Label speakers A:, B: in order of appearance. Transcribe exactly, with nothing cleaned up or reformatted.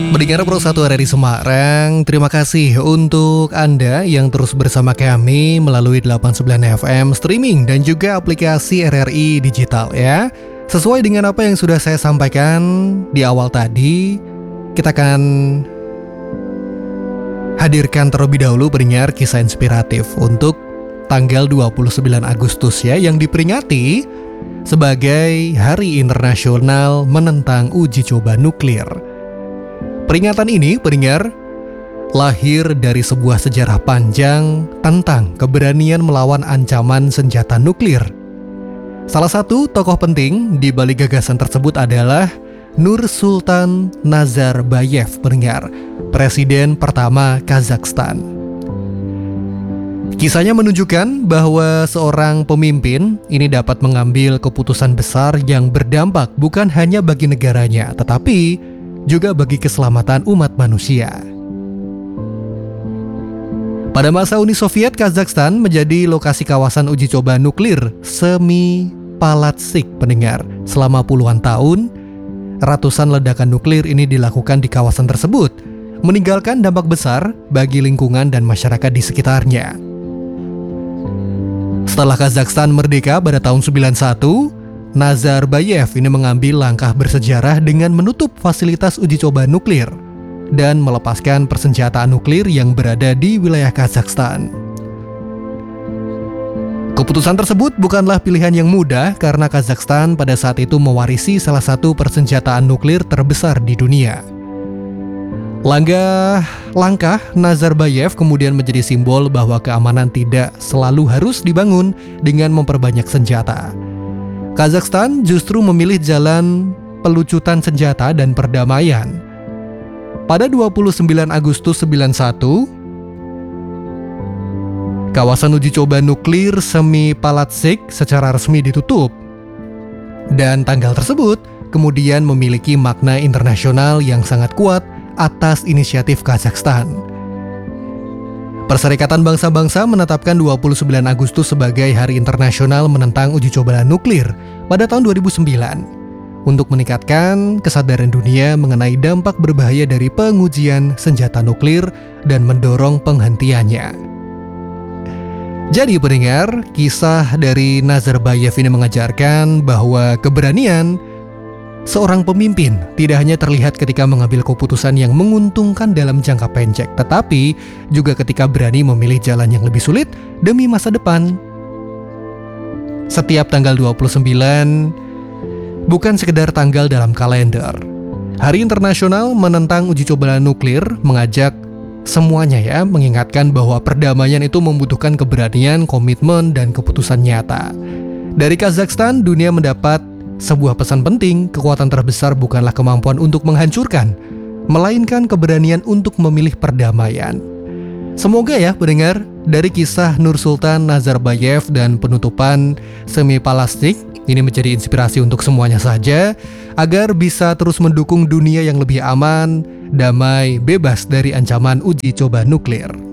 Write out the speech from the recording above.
A: Mendengar Pro satu R R I Semarang, terima kasih untuk Anda yang terus bersama kami melalui delapan puluh sembilan F M streaming dan juga aplikasi R R I digital ya. Sesuai dengan apa yang sudah saya sampaikan di awal tadi, kita akan hadirkan terlebih dahulu pendengar kisah inspiratif untuk tanggal dua puluh sembilan Agustus ya, yang diperingati sebagai Hari Internasional Menentang Uji Coba Nuklir. Peringatan ini, pendengar, lahir dari sebuah sejarah panjang tentang keberanian melawan ancaman senjata nuklir. Salah satu tokoh penting di balik gagasan tersebut adalah Nursultan Nazarbayev, pendengar, presiden pertama Kazakhstan. Kisahnya menunjukkan bahwa seorang pemimpin ini dapat mengambil keputusan besar yang berdampak bukan hanya bagi negaranya, tetapi juga bagi keselamatan umat manusia. Pada masa Uni Soviet, Kazakhstan menjadi lokasi kawasan uji coba nuklir Semipalatinsk, pendengar. Selama puluhan tahun, ratusan ledakan nuklir ini dilakukan di kawasan tersebut, meninggalkan dampak besar bagi lingkungan dan masyarakat di sekitarnya. Setelah Kazakhstan merdeka pada tahun sembilan puluh satu, Nazarbayev ini mengambil langkah bersejarah dengan menutup fasilitas uji coba nuklir dan melepaskan persenjataan nuklir yang berada di wilayah Kazakhstan. Keputusan tersebut bukanlah pilihan yang mudah karena Kazakhstan pada saat itu mewarisi salah satu persenjataan nuklir terbesar di dunia. Langkah, langkah Nazarbayev kemudian menjadi simbol bahwa keamanan tidak selalu harus dibangun dengan memperbanyak senjata. Kazakhstan justru memilih jalan pelucutan senjata dan perdamaian. Pada dua puluh sembilan Agustus sembilan puluh satu, kawasan uji coba nuklir Semipalatinsk secara resmi ditutup. Dan tanggal tersebut kemudian memiliki makna internasional yang sangat kuat atas inisiatif Kazakhstan. Perserikatan Bangsa-Bangsa menetapkan dua puluh sembilan Agustus sebagai Hari Internasional Menentang Uji Coba Nuklir pada tahun dua ribu sembilan untuk meningkatkan kesadaran dunia mengenai dampak berbahaya dari pengujian senjata nuklir dan mendorong penghentiannya. Jadi pendengar, kisah dari Nazarbayev ini mengajarkan bahwa keberanian seorang pemimpin tidak hanya terlihat ketika mengambil keputusan yang menguntungkan dalam jangka pendek, tetapi juga ketika berani memilih jalan yang lebih sulit demi masa depan. Setiap tanggal dua puluh sembilan bukan sekedar tanggal dalam kalender. Hari Internasional Menentang Uji Coba Nuklir mengajak semuanya ya, mengingatkan bahwa perdamaian itu membutuhkan keberanian, komitmen, dan keputusan nyata. Dari Kazakhstan, dunia mendapat sebuah pesan penting, kekuatan terbesar bukanlah kemampuan untuk menghancurkan, melainkan keberanian untuk memilih perdamaian. Semoga ya pendengar, dari kisah Nursultan Nazarbayev dan penutupan Semipalatinsk ini menjadi inspirasi untuk semuanya saja, agar bisa terus mendukung dunia yang lebih aman, damai, bebas dari ancaman uji coba nuklir.